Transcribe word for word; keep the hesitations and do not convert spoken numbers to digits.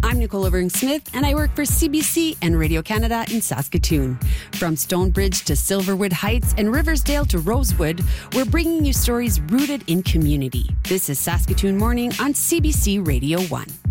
I'm Nicole Overing-Smith, and I work for C B C and Radio Canada in Saskatoon. From Stonebridge to Silverwood Heights and Riversdale to Rosewood, we're bringing you stories rooted in community. This is Saskatoon Morning on C B C Radio one.